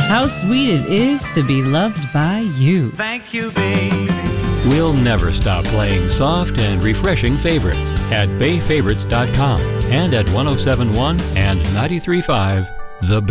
How sweet it is to be loved by you. Thank you, baby. We'll never stop playing soft and refreshing favorites at BayFavorites.com and at 107.1 and 93.5 The Bay.